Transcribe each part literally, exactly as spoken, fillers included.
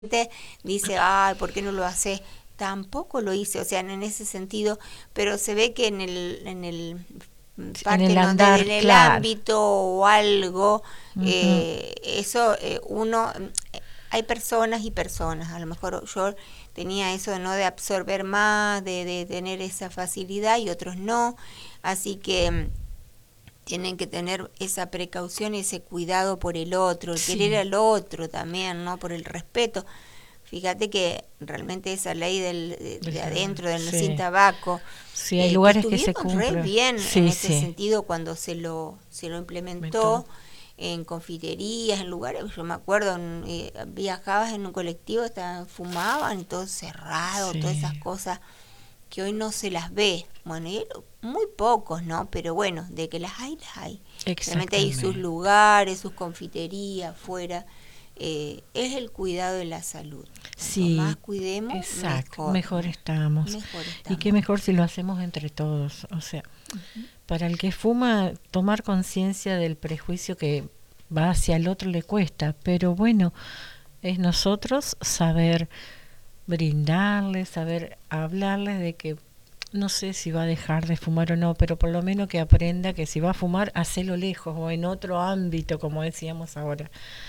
dice, ay, ¿por qué no lo haces? Tampoco lo hice, o sea, en ese sentido, pero se ve que en el, en el En parte el en donde andar, en el claro. ámbito o algo, Ujú. eh, eso eh, uno, hay personas y personas, a lo mejor yo tenía eso, ¿no? De absorber más, de, de tener esa facilidad y otros no, así que tienen que tener esa precaución y ese cuidado por el otro, el querer Sí, al otro también, ¿no? Por el respeto. Fíjate que realmente esa ley del, de, del de tabaco, adentro, del sin sí. tabaco, Sí, hay eh, que lugares que se estuvieron re cumplen. bien en Sí, ese sí. sentido cuando se lo, se lo Método. implementó en confiterías, en lugares, yo me acuerdo, en, eh, viajabas en un colectivo, estaban, fumaban, todo cerrado, todas esas Sí, cosas que hoy no se las ve. Bueno, y muy pocos, ¿no? Pero bueno, de que las hay, las hay. Realmente hay sus exactamente. lugares, sus confiterías, fuera. Eh, es el cuidado de la salud. Cuanto más Sí, cuidemos, exacto. mejor, Mejor ¿no? estamos. Mejor Y qué estamos. mejor si lo hacemos entre todos. O sea, Ujú. para el que fuma, tomar conciencia del prejuicio que va hacia el otro le cuesta. Pero bueno, es nosotros saber brindarles, saber hablarles de que no sé si va a dejar de fumar o no, pero por lo menos que aprenda que si va a fumar, hacelo lejos o en otro ámbito, como decíamos ahora.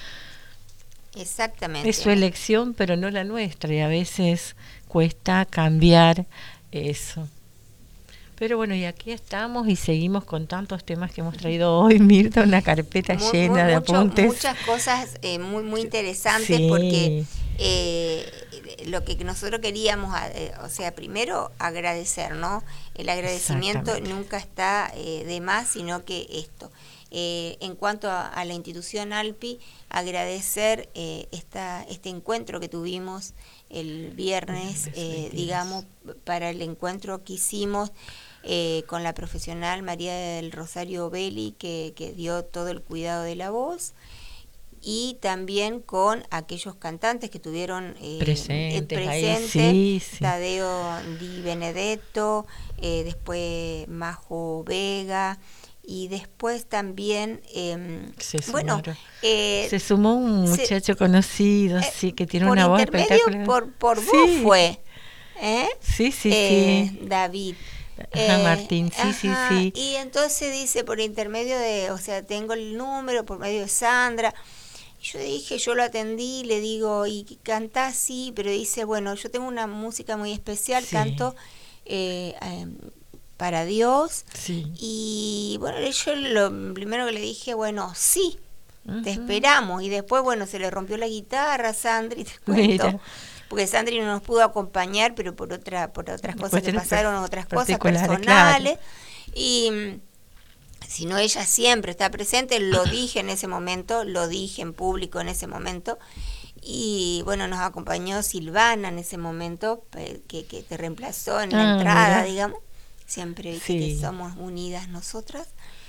Es Exactamente. su elección, pero no la nuestra, y a veces cuesta cambiar eso. Pero bueno, y aquí estamos y seguimos con tantos temas que hemos traído hoy, Mirta, una carpeta Muy, muy, llena de mucho, apuntes. muchas cosas eh, muy, muy interesantes porque Sí, eh, lo que nosotros queríamos, eh, o sea, primero agradecer, ¿no? El agradecimiento exactamente. nunca está eh, de más, sino que esto. Eh, en cuanto a, a la institución ALPI, agradecer eh, esta, este encuentro que tuvimos el viernes, Viernes eh, digamos, veintidós. para el encuentro que hicimos eh, con la profesional María del Rosario Belli, que, que dio todo el cuidado de la voz, y también con aquellos cantantes que tuvieron eh, eh, Presentes ahí, presente, sí, sí. Tadeo Di Benedetto, eh, después Majo Vega, y después también, eh, Se bueno, sumaron. eh, Se sumó un se, muchacho conocido, eh, sí, que tiene por una voz intermedio, espectacular. por, por vos Sí, fue, ¿eh? sí, sí, Eh, sí. David. Ajá, Eh, Martín, sí, sí, ajá, sí. y entonces dice por intermedio de, o sea, tengo el número por medio de Sandra. Yo dije, yo lo atendí, le digo, ¿y cantás? Sí, pero dice, bueno, yo tengo una música muy especial, Sí, canto eh, eh, para Dios. sí. Y bueno, yo lo primero que le dije, bueno, sí, te Ujú. esperamos. Y después, bueno, se le rompió la guitarra a Sandri, te cuento, Mira, porque Sandri no nos pudo acompañar, pero por otra, por otras cosas que cuestiones per- pasaron, otras cosas particulares, claro. personales. Y mm, si no, ella siempre está presente, lo dije en ese momento, lo dije en público en ese momento. Y bueno, nos acompañó Silvana en ese momento, que, que te reemplazó en la Ah, entrada, mira, digamos. Siempre viste que sí. somos unidas nosotras.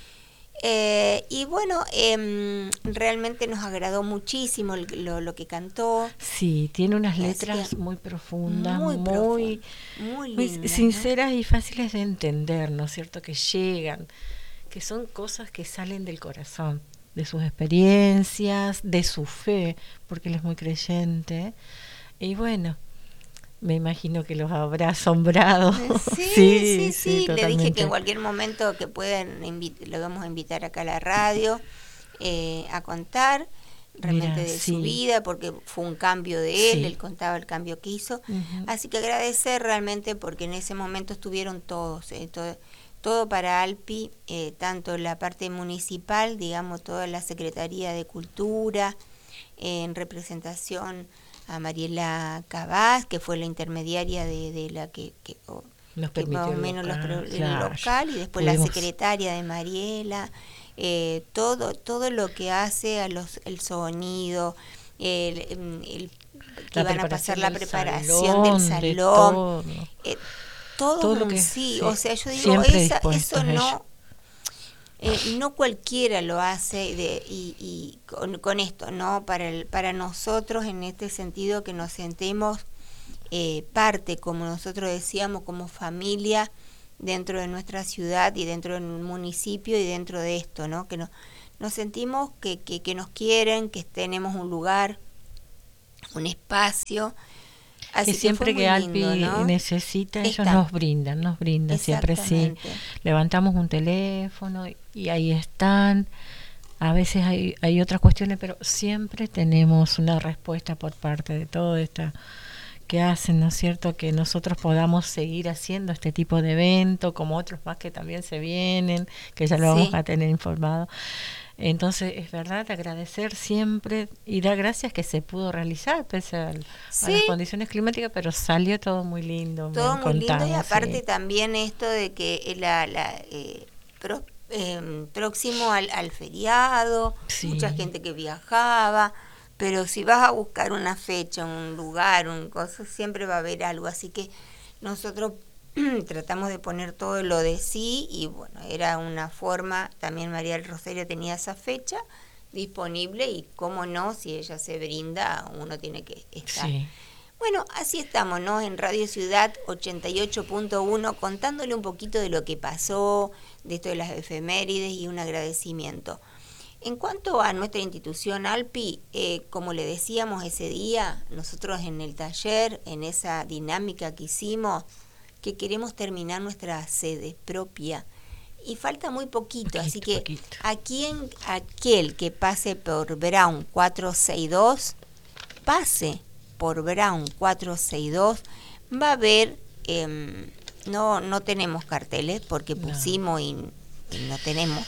Eh, y bueno, eh, realmente nos agradó muchísimo lo, lo que cantó, Sí, tiene unas así que letras muy profundas, muy muy, profundo, muy muy lindas, ¿no? sinceras y fáciles de entender, ¿no es cierto? Que llegan, que son cosas que salen del corazón, de sus experiencias, de su fe, porque él es muy creyente. Y bueno, me imagino que los habrá asombrado. Eh, Sí, Sí, sí, sí, sí, le dije que en totalmente. cualquier momento que puedan, lo vamos a invitar acá a la radio eh, a contar realmente Mira, de su sí, vida, porque fue un cambio de él, sí. él contaba el cambio que hizo. Ujú. Así que agradecer realmente porque en ese momento estuvieron todos, eh, todo, todo para Alpi, eh, tanto la parte municipal, digamos, toda la Secretaría de Cultura, eh, en representación a Mariela Cabás, que fue la intermediaria de, de la que, que, o, Nos que más permitió o el menos los, local, el claro. local, y después la Pudimos. secretaria de Mariela, eh, todo, todo lo que hace a los, el sonido, el, el, que La iban a pasar preparación la del preparación del salón, de salón, todo. eh, todo Todo lo un que sí, o sí, sea, yo digo, siempre esa, eso dispuestos ellos. no, eh, no cualquiera lo hace de, y, y con, con, esto, ¿no? Para, el, para nosotros en este sentido que nos sentemos eh, parte, como nosotros decíamos, como familia dentro de nuestra ciudad y dentro del municipio y dentro de esto, ¿no? Que no, nos sentimos que, que, que nos quieren, que tenemos un lugar, un espacio. Así que siempre que, que Alpi ¿no? necesita, ellos están. nos brindan, nos brindan siempre, sí. Levantamos un teléfono y ahí están. A veces hay, hay otras cuestiones, pero siempre tenemos una respuesta por parte de todo esta que hacen, ¿no es cierto? Que nosotros podamos seguir haciendo este tipo de evento, como otros más que también se vienen, que ya lo sí. vamos a tener informado. Entonces, es verdad, agradecer siempre y dar gracias que se pudo realizar pese a, sí. a las condiciones climáticas, pero salió todo muy lindo. Todo muy contado, lindo y aparte sí. también esto de que la, la eh, pro, eh, próximo al, al feriado, sí. mucha gente que viajaba, pero si vas a buscar una fecha, un lugar, un coso, siempre va a haber algo, así que nosotros tratamos de poner todo lo de sí y bueno, era una forma, también María del Rosario tenía esa fecha disponible y cómo no, si ella se brinda, uno tiene que estar. Sí. Bueno, así estamos, ¿no? En Radio Ciudad ochenta y ocho punto uno, contándole un poquito de lo que pasó, de esto de las efemérides y un agradecimiento. En cuanto a nuestra institución Alpi, eh, como le decíamos ese día, nosotros en el taller, en esa dinámica que hicimos, que queremos terminar nuestra sede propia y falta muy poquito, poquito así que poquito. a quien, aquel que pase por Brown cuatrocientos sesenta y dos, pase por Brown cuatrocientos sesenta y dos, va a ver, eh, no, no tenemos carteles porque pusimos no. y... no tenemos,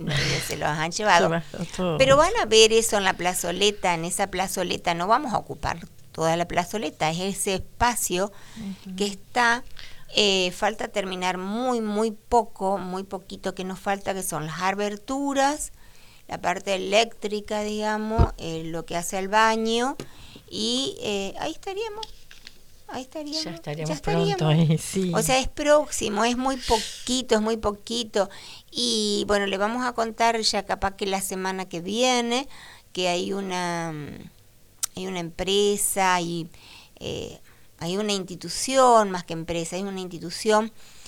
se los han llevado, pero van a ver eso en la plazoleta, en esa plazoleta, no vamos a ocupar toda la plazoleta, es ese espacio uh-huh. que está, eh, falta terminar muy, muy poco, muy poquito que nos falta, que son las aberturas, la parte eléctrica, digamos, eh, lo que hace al baño, y eh, ahí estaríamos. Ahí estaríamos. Ya estaríamos, ya estaríamos. pronto ahí, sí. O sea, es próximo, es muy poquito, es muy poquito. Y bueno, le vamos a contar ya capaz que la semana que viene, que hay una, hay una empresa, hay, eh, hay una institución, más que empresa, hay una institución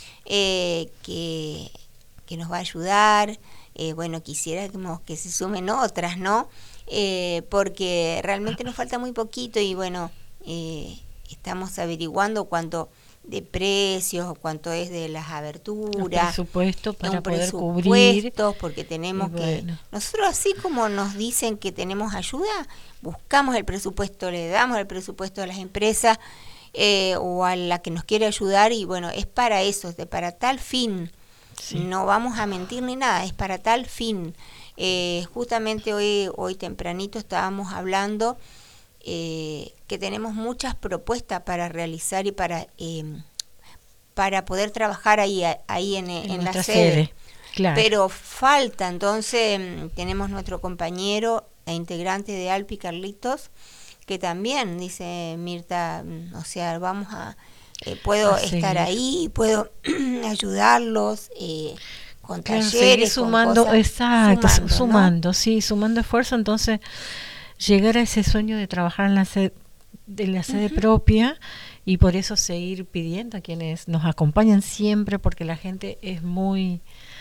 eh, que, que nos va a ayudar. Eh, bueno, quisiéramos que se sumen otras, ¿no? Eh, porque realmente nos falta muy poquito y bueno... Eh, estamos averiguando cuánto de precios, cuánto es de las aberturas, un presupuesto para un poder cubrir, porque tenemos bueno. que, nosotros así como nos dicen que tenemos ayuda, buscamos el presupuesto, le damos el presupuesto a las empresas eh, o a la que nos quiere ayudar y bueno, es para eso, es de, para tal fin, sí. no vamos a mentir ni nada, es para tal fin. Eh, justamente hoy, hoy tempranito estábamos hablando Eh, que tenemos muchas propuestas para realizar y para eh, para poder trabajar ahí ahí en, en, en la sede, sede. Claro. Pero falta, entonces tenemos nuestro compañero e integrante de Alpi, Carlitos, que también dice Mirta, o sea, vamos a eh, puedo a estar ahí, puedo ayudarlos eh, con claro, talleres, sumando, con cosas, exacto, sumando, sumando, ¿no? sí, sumando esfuerzo, entonces llegar a ese sueño de trabajar en la sede, de la sede uh-huh. propia y por eso seguir pidiendo a quienes nos acompañan siempre, porque la gente es muy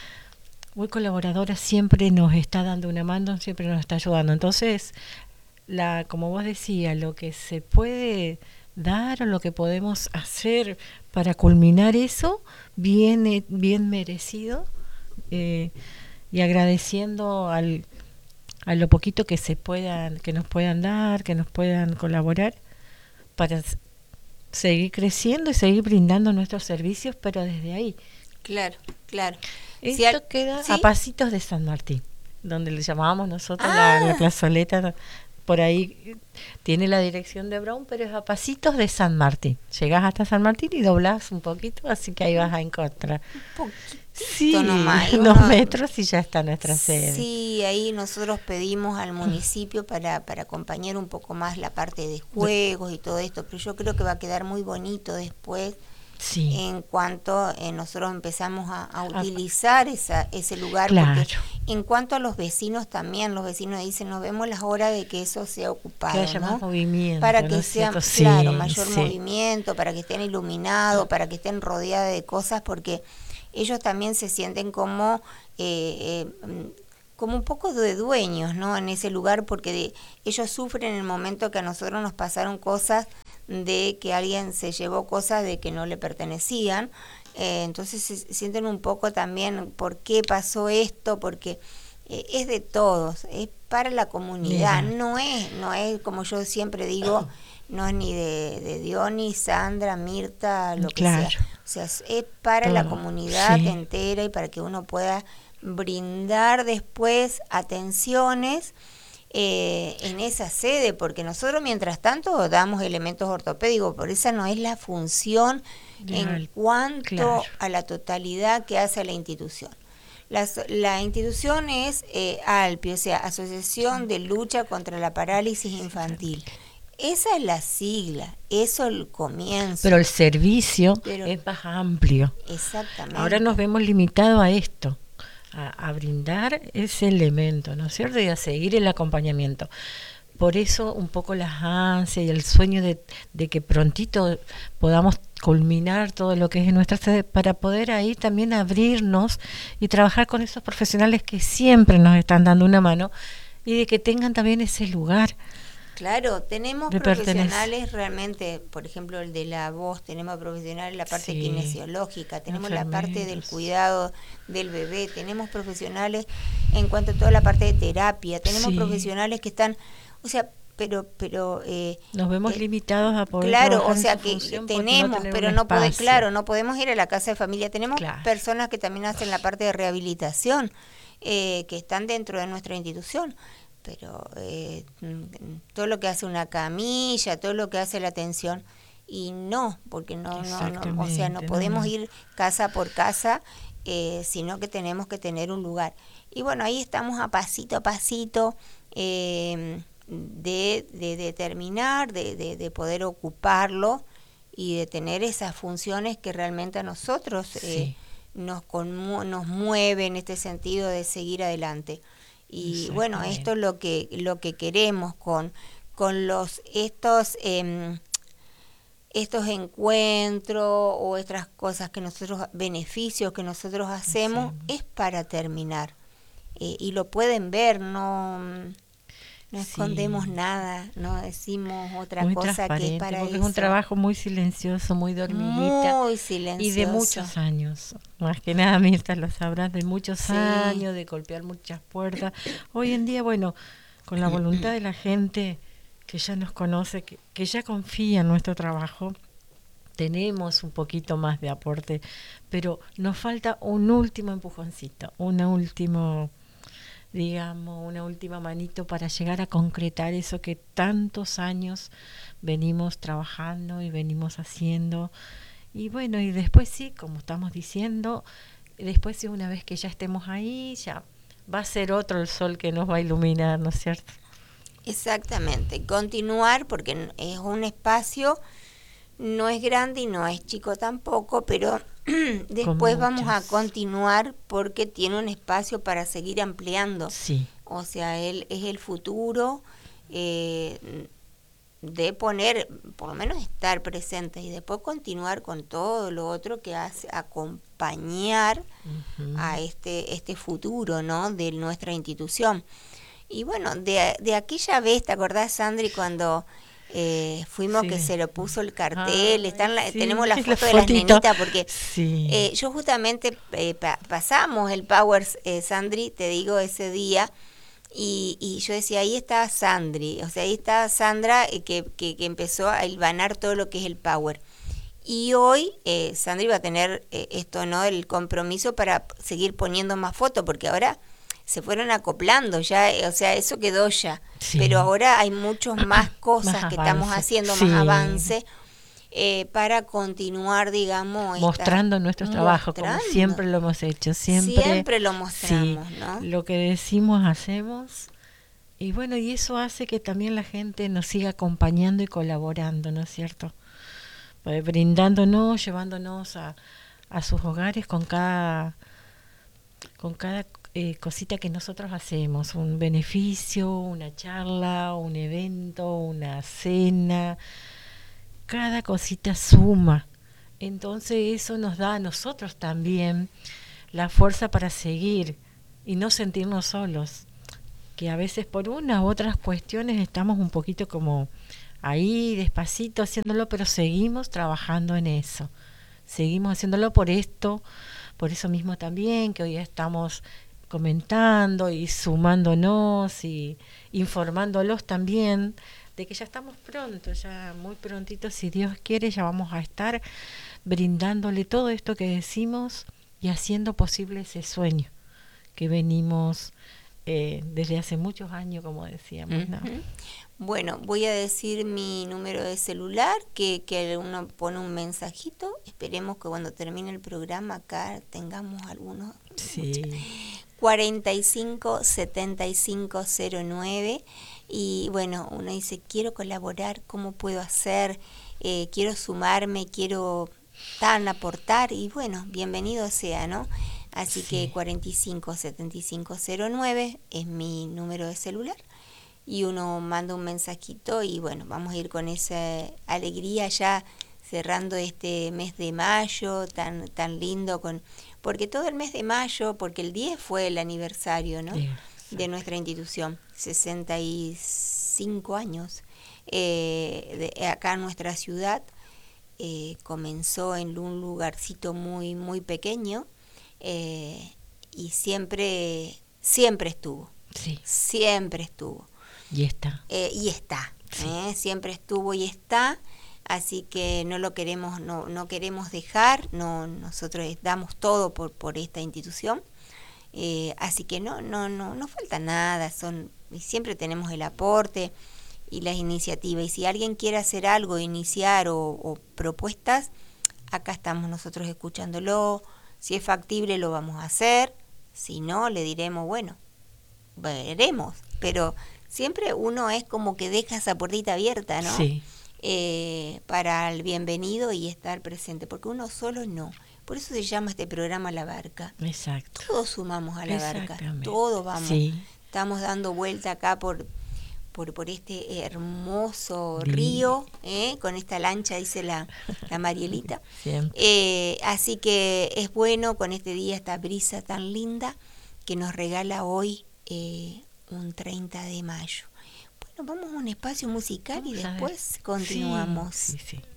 muy colaboradora, siempre nos está dando una mano, siempre nos está ayudando. Entonces, la como vos decías, lo que se puede dar o lo que podemos hacer para culminar eso, bien, bien merecido eh, y agradeciendo al a lo poquito que se puedan, que nos puedan dar, que nos puedan colaborar para seguir creciendo y seguir brindando nuestros servicios, pero desde ahí. Claro, claro. Esto si al, queda ¿sí? a pasitos de San Martín, donde le llamábamos nosotros ah. la, la plazoleta. Por ahí tiene la dirección de Brown, pero es a pasitos de San Martín. Llegás hasta San Martín y doblás un poquito, así que ahí vas a encontrar. Un poquito. Sí, nomás, unos uno, metros y ya está nuestra sede. Sí, ahí nosotros pedimos al municipio para, para acompañar un poco más la parte de juegos y todo esto, pero yo creo que va a quedar muy bonito después. Sí. En cuanto eh, nosotros empezamos a, a utilizar esa, ese lugar, claro. porque en cuanto a los vecinos también, los vecinos dicen, nos vemos las horas de que eso sea ocupado, que haya ¿no? más movimiento, para que ¿no sea, sí, claro, mayor sí. movimiento, para que estén iluminados, para que estén rodeados de cosas, porque ellos también se sienten como... Eh, eh, como un poco de dueños, ¿no? En ese lugar, porque de, ellos sufren en el momento que a nosotros nos pasaron cosas de que alguien se llevó cosas de que no le pertenecían. Eh, entonces se sienten un poco también por qué pasó esto, porque eh, es de todos, es para la comunidad. Mira. no es no es como yo siempre digo, no es ni de, de Diony, Sandra, Mirta, lo que claro. sea. O sea, es, es para Todo. la comunidad sí. entera y para que uno pueda brindar después atenciones eh, en esa sede, porque nosotros mientras tanto damos elementos ortopédicos, por esa no es la función ya, en cuanto claro. a la totalidad que hace la institución. La, la institución es eh, ALPI, o sea, Asociación de Lucha contra la Parálisis Infantil. Esa es la sigla, eso es el comienzo. Pero el servicio Pero, es más amplio. Exactamente. Ahora nos vemos limitados a esto, a, a brindar ese elemento, ¿no es cierto? Y a seguir el acompañamiento. Por eso un poco las ansias y el sueño de, de que prontito podamos culminar todo lo que es en nuestra sede para poder ahí también abrirnos y trabajar con esos profesionales que siempre nos están dando una mano y de que tengan también ese lugar. Claro, tenemos profesionales pertenece. realmente, por ejemplo el de la voz, tenemos profesionales en la parte sí, kinesiológica, tenemos la parte del cuidado del bebé, tenemos profesionales en cuanto a toda la parte de terapia, tenemos sí. profesionales que están, o sea, pero pero eh, nos vemos eh, limitados a poder claro, o sea que tenemos, no pero no podemos, claro, no podemos ir a la casa de familia, tenemos claro. personas que también hacen la parte de rehabilitación, eh, que están dentro de nuestra institución. Pero eh, todo lo que hace una camilla, todo lo que hace la atención, y no, porque no, no, no o sea, no podemos ir casa por casa, eh, sino que tenemos que tener un lugar. Y bueno, ahí estamos a pasito a pasito eh, de, de determinar, de, de, de poder ocuparlo y de tener esas funciones que realmente a nosotros sí. eh, nos, conmu- nos mueve en este sentido de seguir adelante. Y bueno, esto es lo que lo que queremos con con los estos eh, estos encuentros o otras cosas que nosotros beneficios que nosotros hacemos sí. es para terminar eh, y lo pueden ver, no no escondemos sí. nada, no decimos otra muy cosa que es para porque eso. Es un trabajo muy silencioso, muy de hormiguita. Muy silencioso. Y de muchos años. Más que nada, Mirta, lo sabrás, de muchos sí. años, de golpear muchas puertas. Hoy en día, bueno, con la voluntad de la gente que ya nos conoce, que, que ya confía en nuestro trabajo, tenemos un poquito más de aporte, pero nos falta un último empujoncito, un último... digamos, una última manito para llegar a concretar eso que tantos años venimos trabajando y venimos haciendo. Y bueno, y después sí, como estamos diciendo, después sí, una vez que ya estemos ahí, ya va a ser otro el sol que nos va a iluminar, ¿no es cierto? Exactamente, continuar porque es un espacio, no es grande y no es chico tampoco, pero después vamos a continuar porque tiene un espacio para seguir ampliando. Sí. O sea, él es el futuro eh, de poner, por lo menos estar presentes y después continuar con todo lo otro que hace acompañar uh-huh. a este este futuro, ¿no? De nuestra institución. Y bueno, de, de aquella vez, ¿te acordás, Sandri, cuando... Eh, fuimos sí. que se lo puso el cartel, ah, están la, sí, tenemos la foto la de las nenitas porque sí. eh, yo justamente eh, pa- pasamos el Powers, eh, Sandri, te digo, ese día y, y yo decía, ahí está Sandri, o sea, ahí está Sandra eh, que, que, que empezó a hilvanar todo lo que es el Power. Y hoy eh, Sandri va a tener eh, esto, ¿no? El compromiso para seguir poniendo más fotos porque ahora... se fueron acoplando ya, o sea, eso quedó ya, sí. pero ahora hay muchos más cosas más que avance. estamos haciendo, sí. más avance, eh, para continuar, digamos, mostrando esta, nuestros trabajos, como siempre lo hemos hecho, siempre, siempre lo mostramos, sí, ¿no? Lo que decimos, hacemos, y bueno, y eso hace que también la gente nos siga acompañando y colaborando, ¿no es cierto? Pues brindándonos, llevándonos a, a sus hogares con cada, con cada Eh, cosita que nosotros hacemos, un beneficio, una charla, un evento, una cena, cada cosita suma. Entonces eso nos da a nosotros también la fuerza para seguir y no sentirnos solos, que a veces por unas u otras cuestiones estamos un poquito como ahí despacito haciéndolo, pero seguimos trabajando en eso, seguimos haciéndolo por esto, por eso mismo también que hoy estamos comentando y sumándonos y informándolos también de que ya estamos pronto, ya muy prontito, si Dios quiere, ya vamos a estar brindándole todo esto que decimos y haciendo posible ese sueño que venimos eh, desde hace muchos años, como decíamos, ¿no? Uh-huh. Bueno, voy a decir mi número de celular, que, que uno pone un mensajito. Esperemos que cuando termine el programa acá tengamos algunos. Sí. cuarenta y cinco setenta y cinco cero nueve. Y bueno, uno dice, quiero colaborar, ¿cómo puedo hacer? Eh, quiero sumarme, quiero tan aportar. Y bueno, bienvenido sea, ¿no? Así sí. que cuarenta y cinco setenta y cinco cero nueve es mi número de celular. Y uno manda un mensajito y bueno, vamos a ir con esa alegría ya cerrando este mes de mayo tan tan lindo, con porque todo el mes de mayo, porque el diez fue el aniversario, ¿no? Sí, de nuestra institución, sesenta y cinco años. Eh, de, acá en nuestra ciudad eh, comenzó en un lugarcito muy muy pequeño eh, y siempre siempre estuvo, sí. siempre estuvo. Y está. Eh, y está, sí. eh, siempre estuvo y está, así que no lo queremos, no, no queremos dejar, no, nosotros damos todo por, por esta institución, eh, así que no, no, no, no falta nada, son, siempre tenemos el aporte y las iniciativas, y si alguien quiere hacer algo, iniciar o, o propuestas, acá estamos nosotros escuchándolo, si es factible lo vamos a hacer, si no le diremos, bueno, veremos, pero siempre uno es como que deja esa puertita abierta, ¿no? Sí. Eh, para el bienvenido y estar presente, porque uno solo no. Por eso se llama este programa La Barca. Exacto. Todos sumamos a la barca, todos vamos. Sí. Estamos dando vuelta acá por por, por este hermoso sí. río, ¿eh? Con esta lancha, dice la, la Marielita. Eh, así que es bueno con este día, esta brisa tan linda que nos regala hoy eh, un treinta de mayo. Bueno, vamos a un espacio musical vamos y después continuamos. Sí, sí, sí.